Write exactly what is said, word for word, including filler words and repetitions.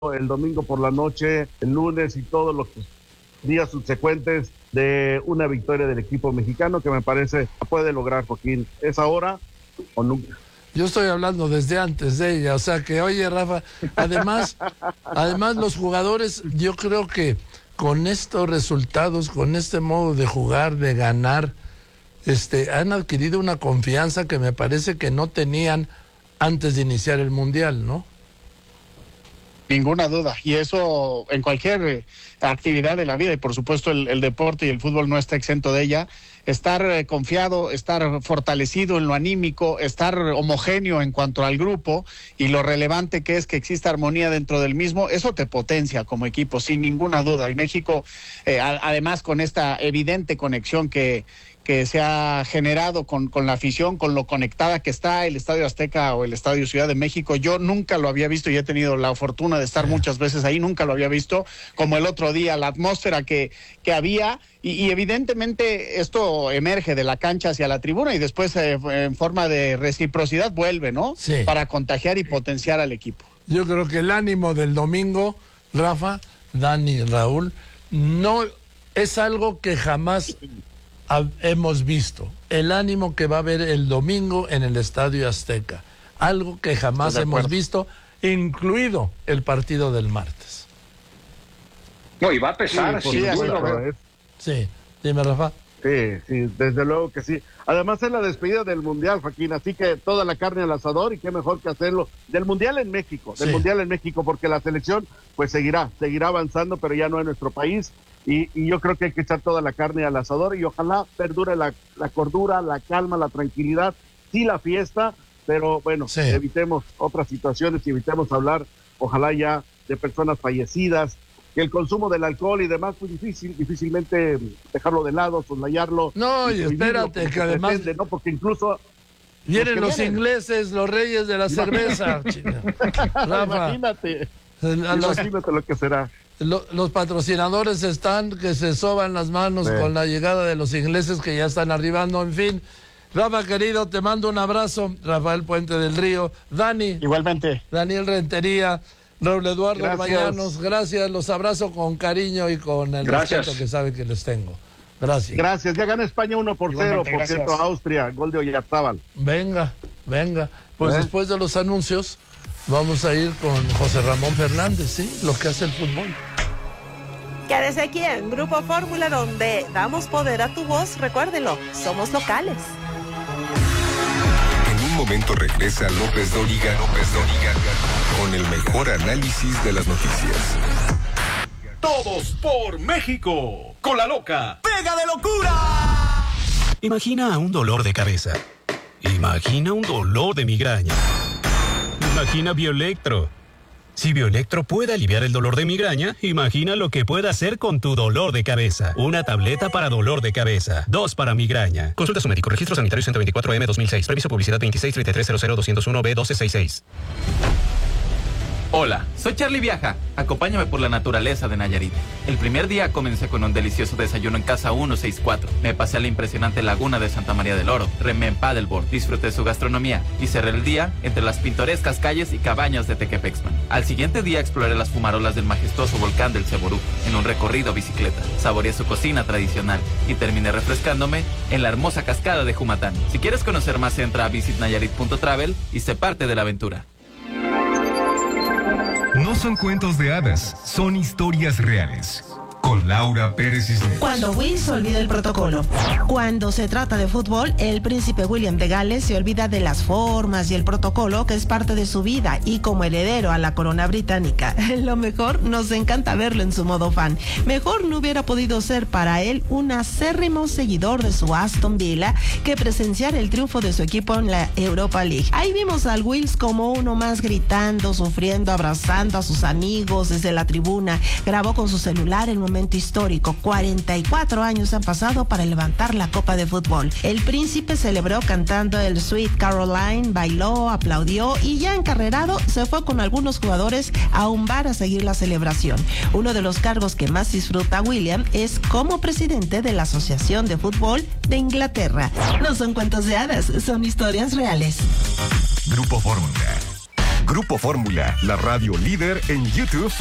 el domingo por la noche, el lunes y todos los días subsecuentes de una victoria del equipo mexicano que me parece puede lograr, Joaquín. ¿Es ahora o nunca? Yo estoy hablando desde antes de ella, o sea que, oye, Rafa, además, además los jugadores, yo creo que con estos resultados, con este modo de jugar, de ganar, este, han adquirido una confianza que me parece que no tenían antes de iniciar el Mundial, ¿no? Ninguna duda, y eso en cualquier eh, actividad de la vida, y por supuesto el, el deporte y el fútbol no está exento de ella. Estar eh, confiado, estar fortalecido en lo anímico, estar homogéneo en cuanto al grupo y lo relevante que es que exista armonía dentro del mismo, eso te potencia como equipo, sin ninguna duda. Y México, eh, a, además con esta evidente conexión que que se ha generado con, con la afición, con lo conectada que está el Estadio Azteca o el Estadio Ciudad de México. Yo nunca lo había visto y he tenido la fortuna de estar muchas veces ahí, nunca lo había visto, como el otro día, la atmósfera que, que había, y, y evidentemente esto emerge de la cancha hacia la tribuna y después eh, en forma de reciprocidad vuelve, ¿no? Sí. Para contagiar y potenciar al equipo. Yo creo que el ánimo del domingo, Rafa, Dani, Raúl, no es algo que jamás hemos visto, el ánimo que va a haber el domingo en el Estadio Azteca, algo que jamás hemos visto, incluido el partido del martes. No, y va a pesar, sí, sí, así lo veo. Sí, dime, Rafa. Sí, sí, desde luego que sí. Además es la despedida del Mundial, Joaquín, así que toda la carne al asador, y qué mejor que hacerlo del Mundial en México, del sí. Mundial en México, porque la selección pues seguirá, seguirá avanzando, pero ya no en nuestro país. Y, y yo creo que hay que echar toda la carne al asador y ojalá perdure la, la cordura, la calma, la tranquilidad, sí la fiesta, pero bueno, sí. evitemos otras situaciones y evitemos hablar, ojalá ya de personas fallecidas, que el consumo del alcohol y demás, pues difícil, difícilmente dejarlo de lado, soslayarlo. No, y, y espérate, que además... Pretende, ¿no? Porque incluso... Vienen los, los ingleses, los reyes de la cerveza. Rafa, imagínate, a los... imagínate lo que será. Lo, los patrocinadores están que se soban las manos sí. con la llegada de los ingleses que ya están arribando, en fin. Rafa, querido, te mando un abrazo. Rafael Puente del Río. Dani. Igualmente. Daniel Rentería. Raúl Eduardo gracias. Bayanos. Gracias, los abrazo con cariño y con el gracias. respeto que saben que les tengo. Gracias. Gracias, ya gana España uno por cero, por gracias. cierto, Austria, gol de Oyarzábal. Venga, venga. Pues ¿Eh? después de los anuncios, vamos a ir con José Ramón Fernández, ¿sí? Lo que hace el fútbol. Quédese aquí en Grupo Fórmula, donde damos poder a tu voz. Recuérdelo, somos locales. En un momento regresa López Dóriga, López Dóriga, con el mejor análisis de las noticias. Todos por México, con la loca ¡Pega de locura! Imagina un dolor de cabeza. Imagina un dolor de migraña. Imagina Bioelectro. Si Bioelectro puede aliviar el dolor de migraña, imagina lo que puede hacer con tu dolor de cabeza. Una tableta para dolor de cabeza, dos para migraña. Consulta a su médico. Registro sanitario ciento veinticuatro M dos mil seis. Previso publicidad veintiséis treinta y tres cero cero doscientos uno B doce sesenta y seis. Hola, soy Charlie Viaja. Acompáñame por la naturaleza de Nayarit. El primer día comencé con un delicioso desayuno en Casa ciento sesenta y cuatro. Me pasé a la impresionante laguna de Santa María del Oro. Remé en paddleboard, disfruté su gastronomía y cerré el día entre las pintorescas calles y cabañas de Tequepexman. Al siguiente día exploré las fumarolas del majestuoso volcán del Ceború en un recorrido bicicleta. Saboreé su cocina tradicional y terminé refrescándome en la hermosa cascada de Jumatán. Si quieres conocer más, entra a visit nayarit punto travel y sé parte de la aventura. No son cuentos de hadas, son historias reales. Con Laura Pérez Cisneros. Cuando Will se olvida el protocolo. Cuando se trata de fútbol, el príncipe William de Gales se olvida de las formas y el protocolo que es parte de su vida, y como heredero a la corona británica. Lo mejor, nos encanta verlo en su modo fan. Mejor no hubiera podido ser para él un acérrimo seguidor de su Aston Villa que presenciar el triunfo de su equipo en la Europa League. Ahí vimos al Wills como uno más, gritando, sufriendo, abrazando a sus amigos desde la tribuna. Grabó con su celular el momento histórico. cuarenta y cuatro años han pasado para levantar la Copa de Fútbol. El príncipe celebró cantando el Sweet Caroline, bailó, aplaudió y ya encarrerado se fue con algunos jugadores a un bar a seguir la celebración. Uno de los cargos que más disfruta William es como presidente de la Asociación de Fútbol de Inglaterra. No son cuentos de hadas, son historias reales. Grupo Fórmula. Grupo Fórmula, la radio líder en YouTube